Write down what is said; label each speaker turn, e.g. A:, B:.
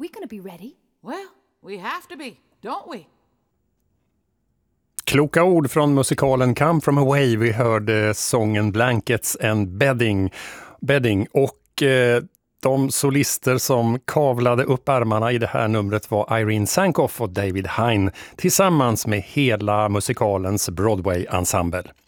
A: we gonna be ready?
B: Well, we have to be, don't we?
C: Kloka ord från musikalen Come From Away. Vi hörde sången Blankets and Bedding och de solister som kavlade upp armarna i det här numret var Irene Sankoff och David Hine tillsammans med hela musikalens Broadway-ensemble.